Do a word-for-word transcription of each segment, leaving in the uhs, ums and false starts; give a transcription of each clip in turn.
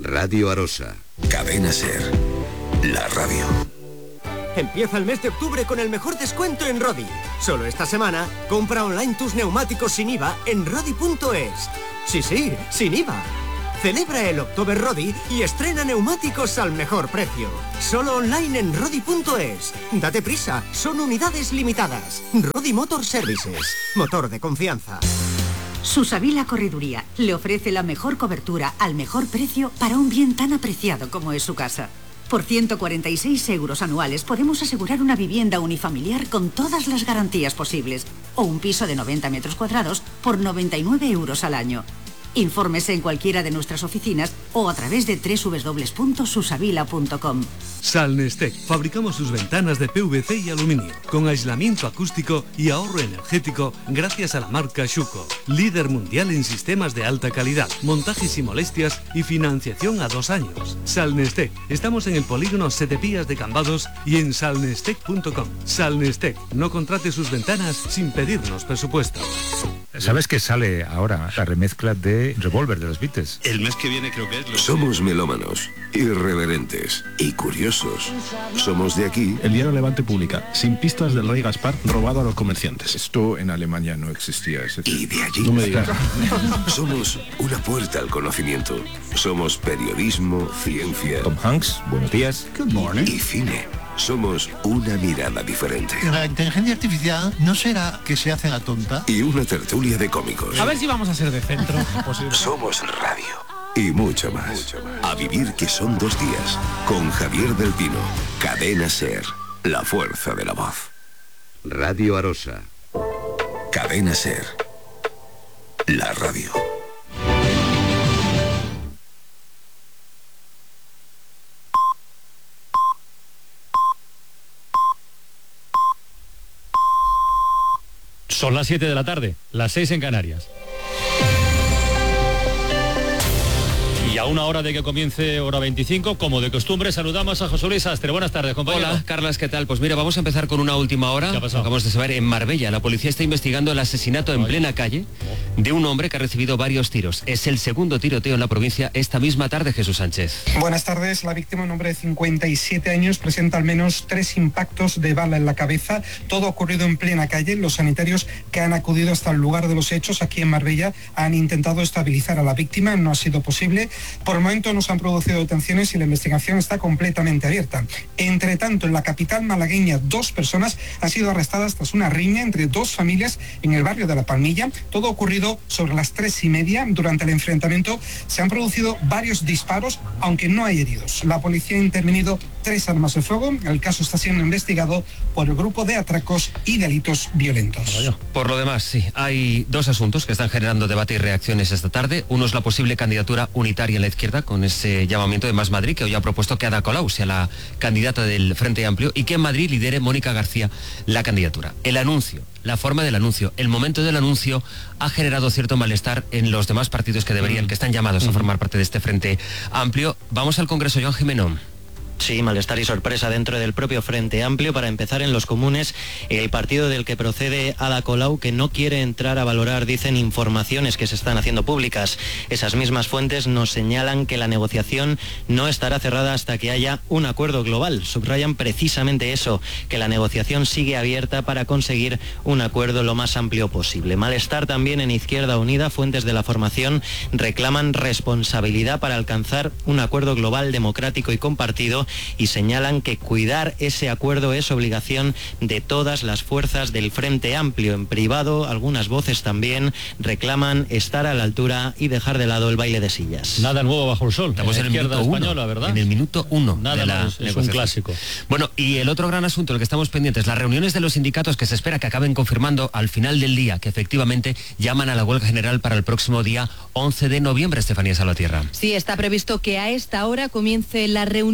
Radio Arosa. Cadena Ser. La radio. Empieza el mes de octubre con el mejor descuento en Rodi. Solo esta semana, compra online tus neumáticos sin I V A en rodi punto es. Sí, sí, sin I V A. Celebra el October Rodi y estrena neumáticos al mejor precio. Solo online en rodi punto es. Date prisa, son unidades limitadas. Rodi Motor Services, motor de confianza. Susavila Correduría le ofrece la mejor cobertura al mejor precio para un bien tan apreciado como es su casa. Por ciento cuarenta y seis euros anuales podemos asegurar una vivienda unifamiliar con todas las garantías posibles o un piso de noventa metros cuadrados por noventa y nueve euros al año. Infórmese en cualquiera de nuestras oficinas o a través de doble u doble u doble u punto susavila punto com. Salnestec. Fabricamos sus ventanas de P V C y aluminio, con aislamiento acústico y ahorro energético gracias a la marca Schuco, líder mundial en sistemas de alta calidad, montajes y molestias y financiación a dos años. Salnestec. Estamos en el polígono Setepías de Cambados y en salnestec punto com. Salnestec. No contrate sus ventanas sin pedirnos presupuesto. ¿Sabes que sale ahora la remezcla de Revolver de los Beatles? El mes que viene creo que es... Lo Somos melómanos, irreverentes y curiosos. Somos de aquí. El diario Levante publica: sin pistas del rey Gaspar robado a los comerciantes. Esto en Alemania no existía. Ese... Y de allí. No me digas. Somos una puerta al conocimiento. Somos periodismo, ciencia. Tom Hanks, buenos días. Good morning. Y cine. Somos una mirada diferente. La inteligencia artificial no será que se hace la tonta. Y una tertulia de cómicos. A ver si vamos a ser de centro. Somos radio. Y mucho más. mucho más. A vivir que son dos días. Con Javier del Pino. Cadena Ser. La fuerza de la voz. Radio Arosa. Cadena Ser. La radio. Son las siete de la tarde, las seis en Canarias. Y a una hora de que comience hora veinticinco, como de costumbre, saludamos a José Luis Astre. Buenas tardes, compañero. Hola, Carlas, ¿qué tal? Pues mira, vamos a empezar con una última hora. ¿Qué ha pasado? Acabamos de saber, en Marbella, la policía está investigando el asesinato en Ay. plena calle de un hombre que ha recibido varios tiros. Es el segundo tiroteo en la provincia esta misma tarde, Jesús Sánchez. Buenas tardes. La víctima, un hombre de cincuenta y siete años, presenta al menos tres impactos de bala en la cabeza. Todo ha ocurrido en plena calle. Los sanitarios que han acudido hasta el lugar de los hechos aquí en Marbella han intentado estabilizar a la víctima. No ha sido posible. Por el momento no se han producido detenciones y la investigación está completamente abierta. Entre tanto, en la capital malagueña, dos personas han sido arrestadas tras una riña entre dos familias en el barrio de La Palmilla. Todo ha ocurrido sobre las tres y media. Durante el enfrentamiento se han producido varios disparos, aunque no hay heridos. La policía ha intervenido tres armas de fuego. El caso está siendo investigado por el grupo de atracos y delitos violentos. Por lo demás, sí, hay dos asuntos que están generando debate y reacciones esta tarde. Uno es la posible candidatura unitaria en la izquierda, con ese llamamiento de Más Madrid, que hoy ha propuesto que Ada Colau sea la candidata del Frente Amplio y que en Madrid lidere Mónica García la candidatura. El anuncio, la forma del anuncio, el momento del anuncio ha generado cierto malestar en los demás partidos que deberían, que están llamados a formar parte de este Frente Amplio. Vamos al Congreso, Joan Jimeno. Sí, malestar y sorpresa dentro del propio Frente Amplio. Para empezar, en los comunes, el partido del que procede Ada Colau, que no quiere entrar a valorar, dicen, informaciones que se están haciendo públicas. Esas mismas fuentes nos señalan que la negociación no estará cerrada hasta que haya un acuerdo global. Subrayan precisamente eso, que la negociación sigue abierta para conseguir un acuerdo lo más amplio posible. Malestar también en Izquierda Unida. Fuentes de la formación reclaman responsabilidad para alcanzar un acuerdo global, democrático y compartido, y señalan que cuidar ese acuerdo es obligación de todas las fuerzas del Frente Amplio. En privado, algunas voces también reclaman estar a la altura y dejar de lado el baile de sillas. Nada nuevo bajo el sol. Estamos en, en el minuto española, uno, ¿verdad? En el minuto uno Nada de la más, es un clásico. Bueno, y el otro gran asunto, el que estamos pendientes, las reuniones de los sindicatos que se espera que acaben confirmando al final del día que efectivamente llaman a la huelga general para el próximo día once de noviembre, Estefanía Salvatierra. Sí, está previsto que a esta hora comience la reunión en la que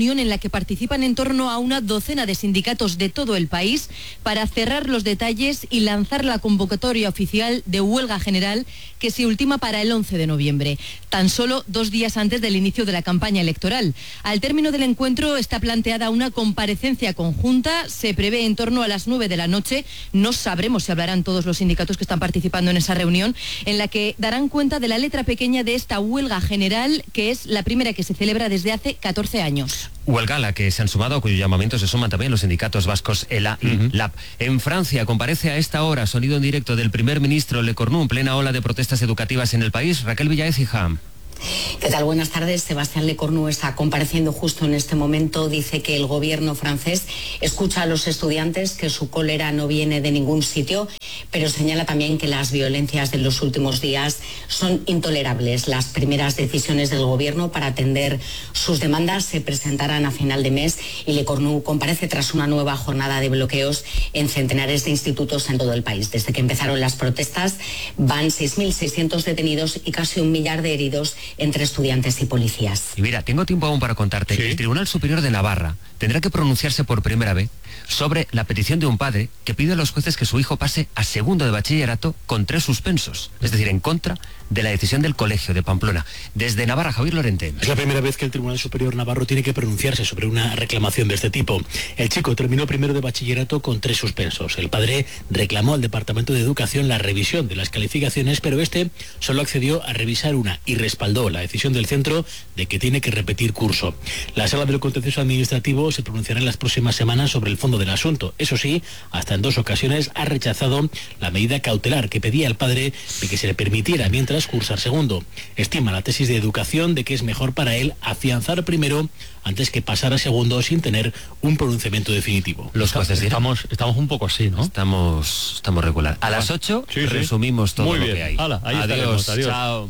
que participan en torno a una docena de sindicatos de todo el país para cerrar los detalles y lanzar la convocatoria oficial de huelga general que se ultima para el once de noviembre, tan solo dos días antes del inicio de la campaña electoral. Al término del encuentro está planteada una comparecencia conjunta, se prevé en torno a las nueve de la noche, no sabremos si hablarán todos los sindicatos que están participando en esa reunión, en la que darán cuenta de la letra pequeña de esta huelga general, que es la primera que se celebra desde hace catorce años. Huelga a la que se han sumado, a cuyo llamamiento se suman también los sindicatos vascos ELA y Uh-huh. LAB. En Francia comparece a esta hora, sonido en directo del primer ministro Le Cornu, en plena ola de protestas educativas en el país. Raquel Villaécija. ¿Qué tal? Buenas tardes. Sebastián Le Cornu está compareciendo justo en este momento. Dice que el gobierno francés escucha a los estudiantes, que su cólera no viene de ningún sitio, pero señala también que las violencias de los últimos días son intolerables. Las primeras decisiones del gobierno para atender sus demandas se presentarán a final de mes y Le Cornu comparece tras una nueva jornada de bloqueos en centenares de institutos en todo el país. Desde que empezaron las protestas van seis mil seiscientos detenidos y casi un millar de heridos entre estudiantes y policías. Y mira, tengo tiempo aún para contarte. ¿Sí? El Tribunal Superior de Navarra tendrá que pronunciarse por primera vez sobre la petición de un padre que pide a los jueces que su hijo pase a segundo de bachillerato con tres suspensos, es decir, en contra de la decisión del Colegio de Pamplona. Desde Navarra, Javier Lorente. Es la primera vez que el Tribunal Superior Navarro tiene que pronunciarse sobre una reclamación de este tipo. El chico terminó primero de bachillerato con tres suspensos. El padre reclamó al Departamento de Educación la revisión de las calificaciones, pero este solo accedió a revisar una y respaldó la decisión del centro de que tiene que repetir curso. La Sala del Contencioso Administrativo se pronunciará en las próximas semanas sobre el fondo del asunto. Eso sí, hasta en dos ocasiones ha rechazado la medida cautelar que pedía al padre de que se le permitiera mientras cursar segundo. Estima la tesis de educación de que es mejor para él afianzar primero antes que pasar a segundo sin tener un pronunciamiento definitivo. Los jueces estamos, estamos un poco así, ¿no? Estamos, estamos regular. A las ocho sí, resumimos sí. todo Muy lo bien. que hay. Hala, ahí adiós, adiós. Chao.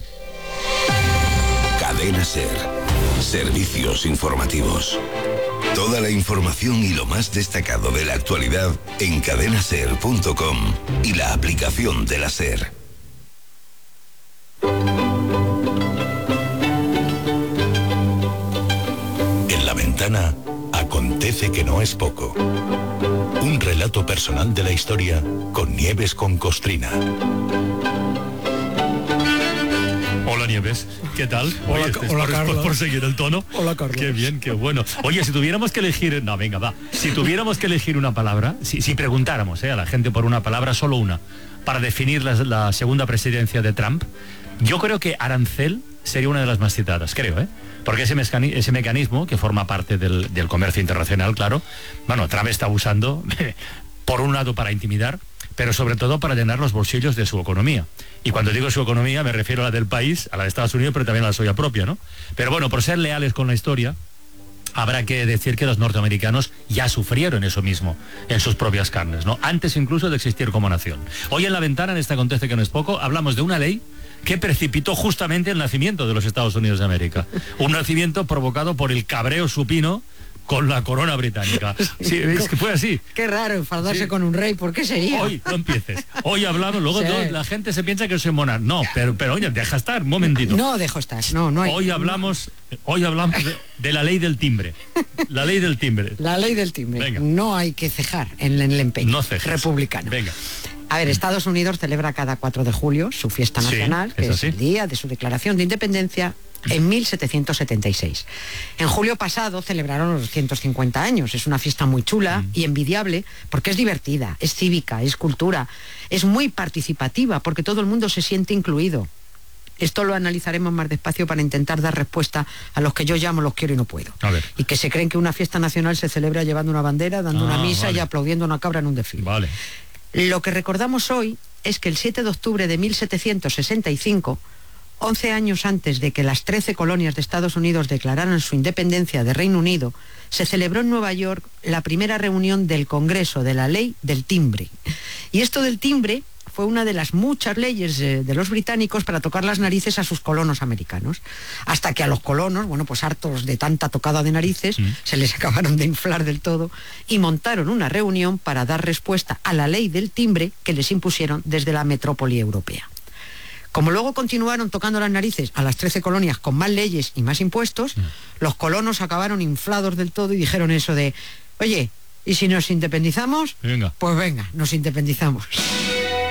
Cadena SER. Servicios informativos. Toda la información y lo más destacado de la actualidad en cadena ser punto com y la aplicación de la SER. En la ventana acontece que no es poco. Un relato personal de la historia con Nieves con Costrina. Hola Nieves, ¿qué tal? Hola, Oye, hola por, Carlos. Por, por seguir el tono. Hola Carlos. Qué bien, qué bueno. Oye, si tuviéramos que elegir, no, venga, va. Si tuviéramos que elegir una palabra, si, si preguntáramos eh, a la gente por una palabra, solo una, para definir la, la segunda presidencia de Trump, yo creo que arancel sería una de las más citadas, creo, ¿eh? Porque ese, mecani ese mecanismo que forma parte del, del comercio internacional, claro, bueno, Trump está usando, por un lado, para intimidar, pero sobre todo para llenar los bolsillos de su economía. Y cuando digo su economía me refiero a la del país, a la de Estados Unidos, pero también a la suya propia, ¿no? Pero bueno, por ser leales con la historia, habrá que decir que los norteamericanos ya sufrieron eso mismo en sus propias carnes, ¿no? Antes incluso de existir como nación. Hoy en La Ventana, en este Acontece que no es poco, hablamos de una ley que precipitó justamente el nacimiento de los Estados Unidos de América. Un nacimiento provocado por el cabreo supino con la corona británica. Sí, es que fue así. Qué raro enfadarse sí. con un rey, ¿por qué sería? Hoy, no empieces. Hoy hablamos, luego Sí. todo, la gente se piensa que soy monarca. No, pero, pero oye, deja estar, un momentito. No dejo estar, no, no hay. Hoy hablamos, hoy hablamos de, de la ley del timbre. La ley del timbre. La ley del timbre. Venga. No hay que cejar en, en el empeño No cejes. republicano. Venga. A ver, Estados Unidos celebra cada cuatro de julio su fiesta Sí, nacional, que es es, así. el día de su declaración de independencia en mil setecientos setenta y seis. En julio pasado celebraron los doscientos cincuenta años. Es una fiesta muy chula y envidiable porque es divertida, es cívica, es cultura, es muy participativa porque todo el mundo se siente incluido. Esto lo analizaremos más despacio para intentar dar respuesta a los que yo llamo los quiero y no puedo. A ver. Y que se creen que una fiesta nacional se celebra llevando una bandera, dando Ah, una misa vale. y aplaudiendo a una cabra en un desfile. Vale. Lo que recordamos hoy es que el siete de octubre de mil setecientos sesenta y cinco, once años antes de que las trece colonias de Estados Unidos declararan su independencia de Reino Unido, se celebró en Nueva York la primera reunión del Congreso de la Ley del Timbre. Y esto del timbre fue una de las muchas leyes de, de los británicos para tocar las narices a sus colonos americanos. Hasta que a los colonos, bueno, pues hartos de tanta tocada de narices, mm. se les acabaron de inflar del todo y montaron una reunión para dar respuesta a la ley del timbre que les impusieron desde la metrópoli europea. Como luego continuaron tocando las narices a las trece colonias con más leyes y más impuestos, los colonos acabaron inflados del todo y dijeron eso de, oye, ¿y si nos independizamos? Venga. Pues venga, nos independizamos.